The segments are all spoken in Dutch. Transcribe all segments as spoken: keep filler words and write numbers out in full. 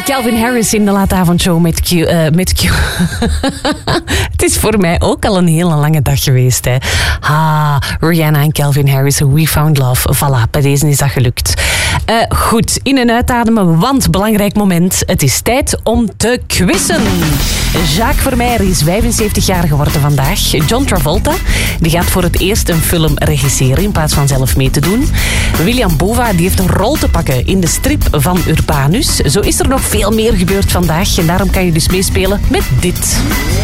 Calvin Harris in de laatavondshow met Q. Uh, met Q. Het is voor mij ook al een hele lange dag geweest. Hè. Ah, Rihanna en Calvin Harris, We Found Love. Voilà, bij deze is dat gelukt. Uh, goed, in- en uitademen, want belangrijk moment. Het is tijd om te quizzen. Jacques Vermeijren is vijfenzeventig jaar geworden vandaag. John Travolta die gaat voor het eerst een film regisseren in plaats van zelf mee te doen. William Bova die heeft een rol te pakken in de strip van Urbanus. Zo is er nog veel meer gebeurd vandaag en daarom kan je dus meespelen met dit.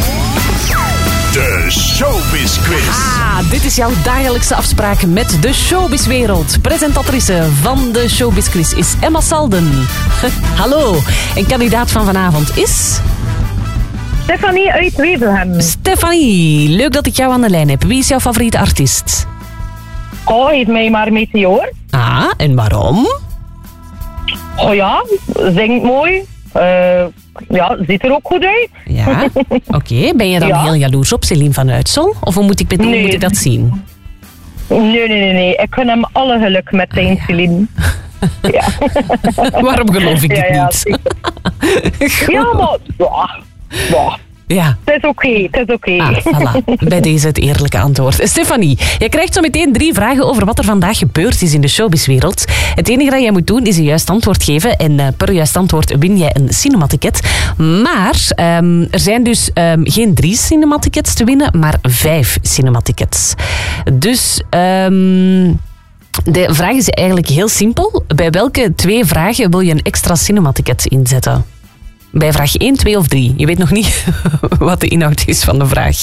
De Showbiz Quiz. Ah, dit is jouw dagelijkse afspraak met de showbizwereld. Presentatrice van de Showbiz Quiz is Emma Salden. Hallo. En kandidaat van vanavond is... Stefanie uit Wevelgem. Stefanie, leuk dat ik jou aan de lijn heb. Wie is jouw favoriete artiest? Oh, heeft mij maar Meteor. Ah, en waarom? Oh ja, zingt mooi. Uh, ja, ziet er ook goed uit. Ja, oké. Okay. Ben je dan ja. heel jaloers op Céline van Uitsel? Of hoe moet ik, hoe nee. moet ik dat zien? Nee, nee, nee, nee. Ik gun hem alle geluk met zijn ah, ja. Céline. Ja. Waarom geloof ik dit ja, ja, niet? Ja, maar... Ja, ja. Ja. Het is oké, okay, het is oké. Okay. Ah, voilà. Bij deze het eerlijke antwoord. Stefanie, je krijgt zo meteen drie vragen over wat er vandaag gebeurd is in de showbizwereld. Het enige dat jij moet doen is een juist antwoord geven. En uh, per juist antwoord win jij een cinematicket. Maar um, er zijn dus um, geen drie cinematickets te winnen, maar vijf cinematickets. Dus... Um, de vraag is eigenlijk heel simpel. Bij welke twee vragen wil je een extra cinematicket inzetten? Bij vraag één, twee of drie. Je weet nog niet wat de inhoud is van de vraag.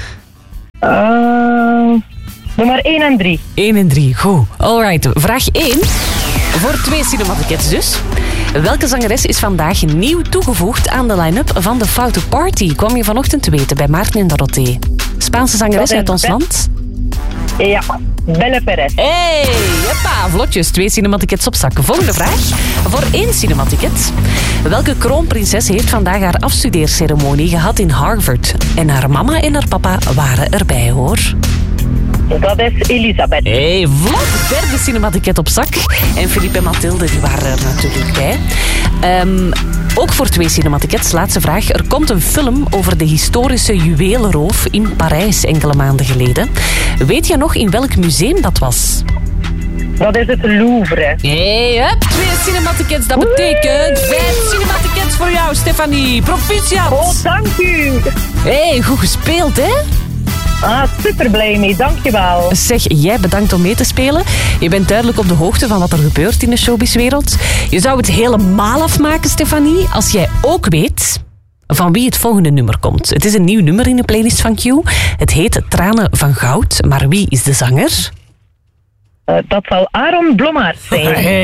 Uh, nummer één en drie. één en drie, goed. Alright, vraag één. Voor twee cinematickets dus. Welke zangeres is vandaag nieuw toegevoegd aan de line-up van de Foute Party? Kwam je vanochtend te weten bij Maarten en Dorothee. Spaanse zangeres uit ons land? Ja, Belle Perez. Hey, jeppa, vlotjes. Twee cinematickets op zak. Volgende vraag. Voor één cinematicket. Welke kroonprinses heeft vandaag haar afstudeerceremonie gehad in Harvard? En haar mama en haar papa waren erbij, hoor. Dat is Elisabeth. Hey, vlot. Derde cinematicket op zak. En Philippe en Mathilde die waren er natuurlijk bij. Um, ook voor twee cinematickets. Laatste vraag. Er komt een film over de historische juwelenroof in Parijs enkele maanden geleden. Weet je nog in welk museum dat was? Dat is het Louvre. Hey, hup, twee cinematickets. Dat betekent vijf cinematickets voor jou, Stefanie. Proficiat. Oh, dank u. Hey, goed gespeeld, hè? Ah, super blij mee, dankjewel. Zeg, jij bedankt om mee te spelen. Je bent duidelijk op de hoogte van wat er gebeurt in de showbizwereld. Je zou het helemaal afmaken, Stefanie, als jij ook weet van wie het volgende nummer komt. Het is een nieuw nummer in de playlist van Q. Het heet Tranen van Goud, maar wie is de zanger? Uh, dat zal Aaron Blommaert zijn.